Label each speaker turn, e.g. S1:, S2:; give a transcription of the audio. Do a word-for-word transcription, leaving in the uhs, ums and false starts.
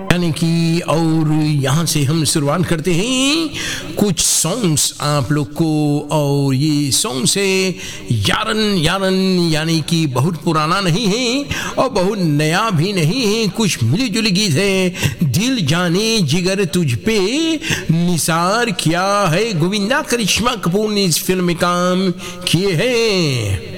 S1: यानी कि और यहाँ से हम शुरुआत करते हैं कुछ सॉन्ग्स आप लोग को। और ये सॉन्ग्स है यारन यारन, यानी कि बहुत पुराना नहीं है और बहुत नया भी नहीं है, कुछ मिली जुली गीत है। दिल जाने जिगर तुझ पे निसार किया है, गोविंदा करिश्मा कपूर ने इस फिल्म में काम किए हैं।